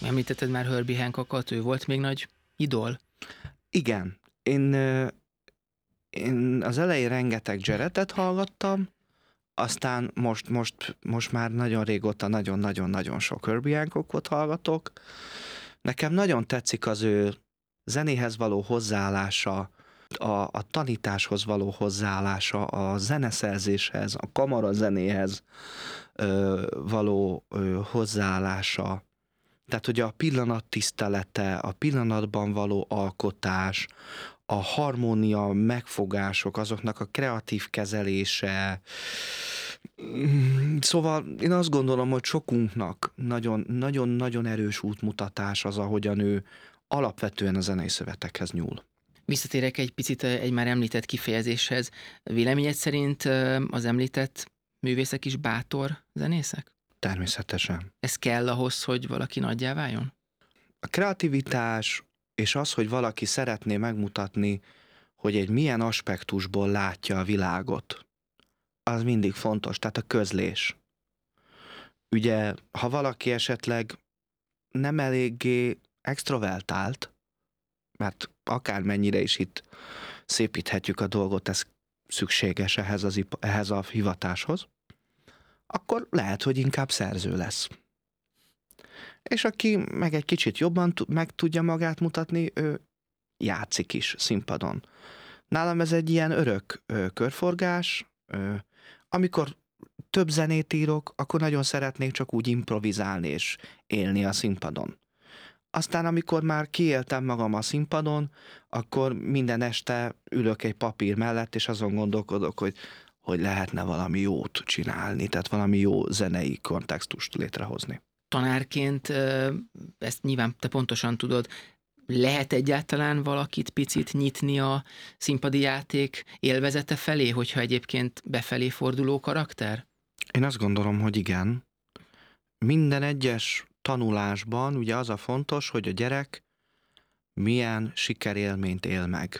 Említetted már Herbie Hancockot, ő volt még nagy idol? Igen, én az elején rengeteg Jarrettet hallgattam, aztán most már nagyon régóta nagyon-nagyon-nagyon sok Herbie Hancockot hallgatok. Nekem nagyon tetszik az ő zenéhez való hozzáállása, a tanításhoz való hozzáállása, a zeneszerzéshez, a kamarazenéhez való hozzáállása. Tehát, hogy a pillanat tisztelete, a pillanatban való alkotás, a harmónia, megfogások, azoknak a kreatív kezelése. Szóval én azt gondolom, hogy sokunknak nagyon-nagyon erős útmutatás az, ahogyan ő alapvetően a zenei szövetekhez nyúl. Visszatérek egy picit egy már említett kifejezéshez. Véleményed szerint az említett művészek is bátor zenészek? Természetesen. Ez kell ahhoz, hogy valaki nagyjá váljon? A kreativitás és az, hogy valaki szeretné megmutatni, hogy egy milyen aspektusból látja a világot, az mindig fontos, tehát a közlés. Ugye, ha valaki esetleg nem eléggé extrovertált, mert akármennyire is itt szépíthetjük a dolgot, ez szükséges ehhez a hivatáshoz, akkor lehet, hogy inkább szerző lesz. És aki meg egy kicsit jobban meg tudja magát mutatni, ő játszik is színpadon. Nálam ez egy ilyen örök körforgás. Amikor több zenét írok, akkor nagyon szeretnék csak úgy improvizálni és élni a színpadon. Aztán, amikor már kiéltem magam a színpadon, akkor minden este ülök egy papír mellett, és azon gondolkodok, hogy lehetne valami jót csinálni, tehát valami jó zenei kontextust létrehozni. Tanárként, ezt nyilván te pontosan tudod, lehet egyáltalán valakit picit nyitni a színpadi játék élvezete felé, hogyha egyébként befelé forduló karakter? Én azt gondolom, hogy igen. Minden egyes tanulásban ugye az a fontos, hogy a gyerek milyen sikerélményt él meg.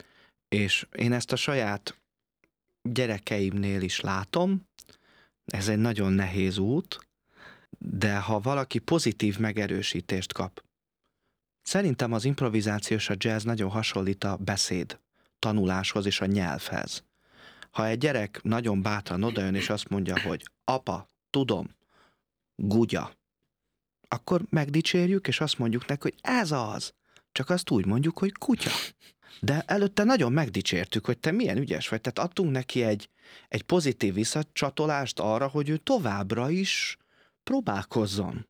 És én ezt a saját gyerekeimnél is látom, ez egy nagyon nehéz út, de ha valaki pozitív megerősítést kap, szerintem az improvizáció és a jazz nagyon hasonlít a beszéd tanuláshoz és a nyelvhez. Ha egy gyerek nagyon bátran odajön és azt mondja, hogy apa, tudom, gugya, akkor megdicsérjük, és azt mondjuk neki, hogy ez az. Csak azt úgy mondjuk, hogy kutya. De előtte nagyon megdicsértük, hogy te milyen ügyes vagy. Tehát adtunk neki egy pozitív visszacsatolást arra, hogy ő továbbra is próbálkozzon.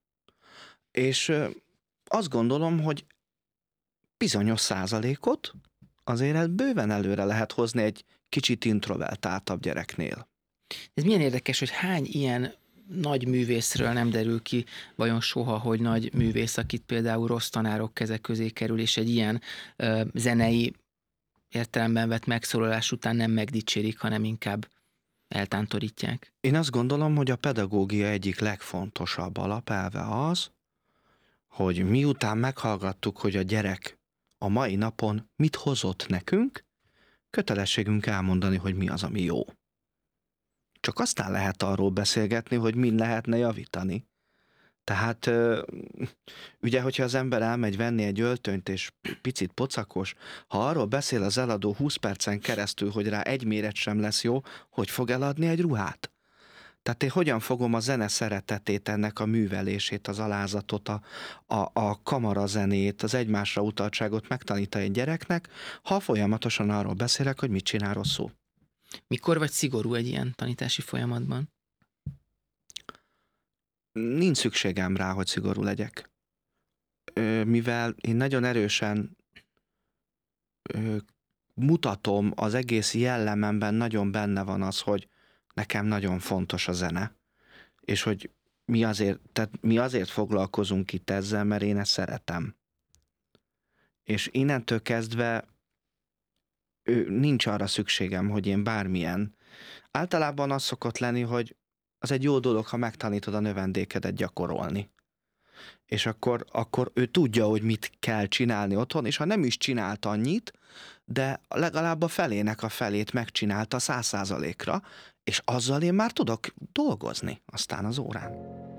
És azt gondolom, hogy bizonyos százalékot azért bőven előre lehet hozni egy kicsit introvertáltabb gyereknél. Ez milyen érdekes, hogy hány ilyen nagy művészről nem derül ki vajon soha, hogy nagy művész, akit például rossz tanárok kezek közé kerül, és egy ilyen zenei értelemben vett megszólalás után nem megdicsérik, hanem inkább eltántorítják. Én azt gondolom, hogy a pedagógia egyik legfontosabb alapelve az, hogy miután meghallgattuk, hogy a gyerek a mai napon mit hozott nekünk, kötelességünk elmondani, hogy mi az, ami jó. Csak aztán lehet arról beszélgetni, hogy min lehetne javítani. Tehát ugye, hogyha az ember elmegy venni egy öltönyt, és picit pocakos, ha arról beszél az eladó 20 percen keresztül, hogy rá egy méret sem lesz jó, hogy fog eladni egy ruhát? Tehát én hogyan fogom a zene szeretetét, ennek a művelését, az alázatot, a kamarazenét, az egymásra utaltságot megtanítani egy gyereknek, ha folyamatosan arról beszélek, hogy mit csinál rosszul. Mikor vagy szigorú egy ilyen tanítási folyamatban? Nincs szükségem rá, hogy szigorú legyek. Mivel én nagyon erősen mutatom, az egész jellememben nagyon benne van az, hogy nekem nagyon fontos a zene, és hogy mi azért foglalkozunk itt ezzel, mert én ezt szeretem. És innentől kezdve nincs arra szükségem, hogy én bármilyen. Általában az szokott lenni, hogy az egy jó dolog, ha megtanítod a növendékedet gyakorolni. És akkor ő tudja, hogy mit kell csinálni otthon, és ha nem is csinált annyit, de legalább a felének a felét megcsinálta 100%-ra, és azzal én már tudok dolgozni aztán az órán.